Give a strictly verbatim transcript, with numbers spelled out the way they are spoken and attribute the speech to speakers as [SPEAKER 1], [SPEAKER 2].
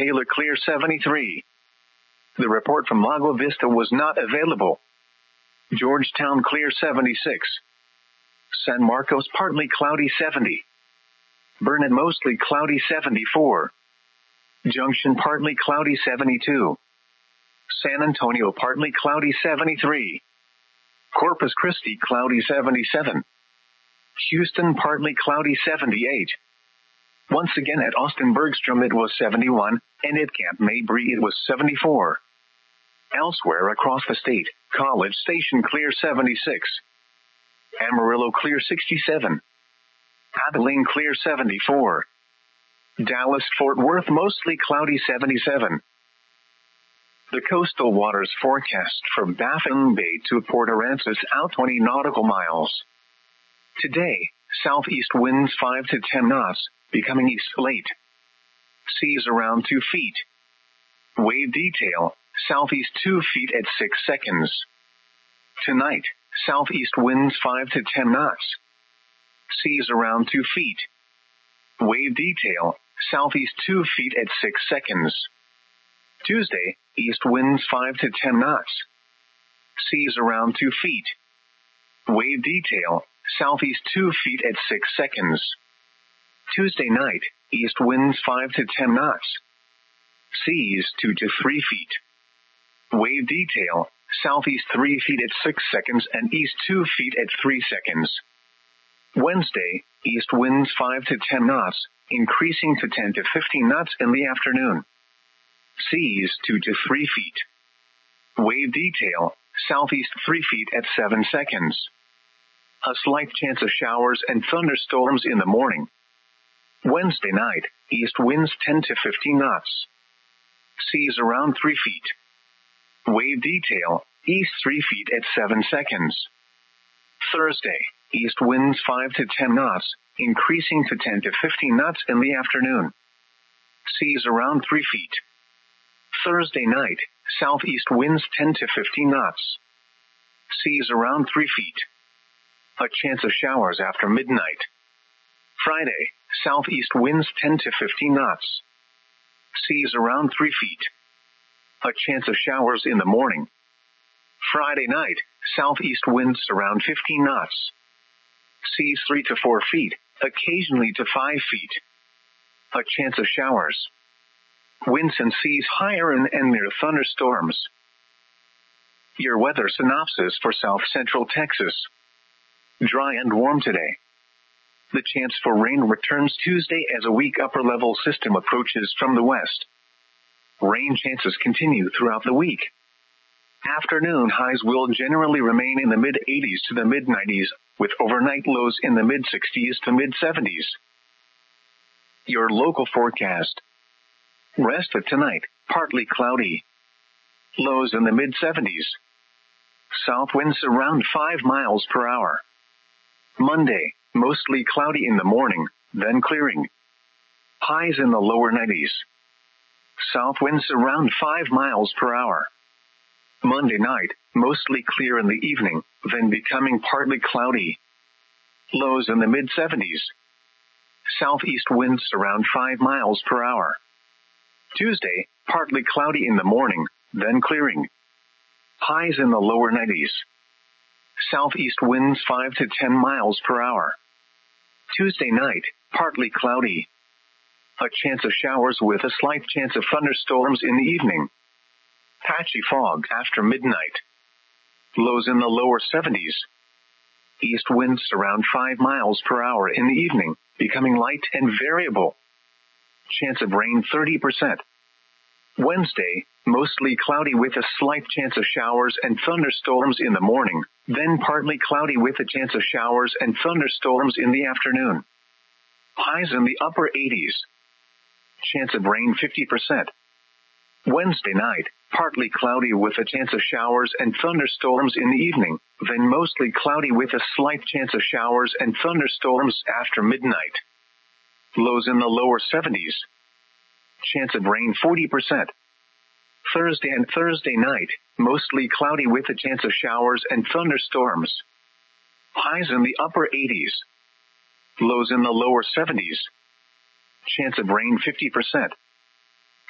[SPEAKER 1] Taylor clear seventy-three. The report from Lago Vista was not available. Georgetown clear seventy-six. San Marcos partly cloudy seventy. Burnet mostly cloudy seventy-four. Junction partly cloudy seventy-two. San Antonio partly cloudy seventy-three. Corpus Christi cloudy seventy-seven. Houston partly cloudy seventy-eight. Once again at Austin Bergstrom it was seventy-one, and at Camp Mabry it was seventy-four. Elsewhere across the state, College Station clear seventy-six. Amarillo clear sixty-seven. Abilene clear seventy-four. Dallas-Fort Worth mostly cloudy seventy-seven. The coastal waters forecast from Baffin Bay to Port Aransas out twenty nautical miles. Today, southeast winds five to ten knots, becoming east late. Seas around two feet. Wave detail, southeast two feet at six seconds. Tonight, southeast winds five to ten knots. Seas around two feet. Wave detail, southeast two feet at six seconds. Tuesday, east winds five to ten knots. Seas around two feet. Wave detail, southeast two feet at six seconds. Tuesday night, east winds five to ten knots. Seas two to three feet. Wave detail, southeast three feet at six seconds and east two feet at three seconds. Wednesday, east winds five to ten knots, increasing to ten to fifteen knots in the afternoon. Seas two to three feet. Wave detail, southeast three feet at seven seconds. A slight chance of showers and thunderstorms in the morning. Wednesday night, east winds ten to fifteen knots. Seas around three feet. Wave detail, east three feet at seven seconds. Thursday, east winds five to ten knots, increasing to ten to fifteen knots in the afternoon. Seas around three feet. Thursday night, southeast winds ten to fifteen knots. Seas around three feet. A chance of showers after midnight. Friday, southeast winds ten to fifteen knots. Seas around three feet. A chance of showers in the morning. Friday night, southeast winds around fifteen knots. Seas three to four feet, occasionally to five feet. A chance of showers. Winds and seas higher and, and near thunderstorms. Your weather synopsis for south central Texas. Dry and warm today. The chance for rain returns Tuesday as a weak upper-level system approaches from the west. Rain chances continue throughout the week. Afternoon highs will generally remain in the mid eighties to the mid nineties, with overnight lows in the mid sixties to mid seventies. Your local forecast. Rest of tonight, partly cloudy. Lows in the mid seventies. South winds around five miles per hour. Monday, mostly cloudy in the morning, then clearing. Highs in the lower nineties. South winds around five miles per hour. Monday night, mostly clear in the evening, then becoming partly cloudy. Lows in the mid seventies. Southeast winds around five miles per hour. Tuesday, partly cloudy in the morning, then clearing. Highs in the lower nineties. Southeast winds five to ten miles per hour. Tuesday night, partly cloudy. A chance of showers with a slight chance of thunderstorms in the evening. Patchy fog after midnight. Lows in the lower seventies. East winds around five miles per hour in the evening, becoming light and variable. Chance of rain thirty percent. Wednesday, mostly cloudy with a slight chance of showers and thunderstorms in the morning, then partly cloudy with a chance of showers and thunderstorms in the afternoon. Highs in the upper eighties. Chance of rain fifty percent. Wednesday night, partly cloudy with a chance of showers and thunderstorms in the evening, then mostly cloudy with a slight chance of showers and thunderstorms after midnight. Lows in the lower seventies. Chance of rain forty percent. Thursday and Thursday night, mostly cloudy with a chance of showers and thunderstorms. Highs in the upper eighties. Lows in the lower seventies. Chance of rain fifty percent.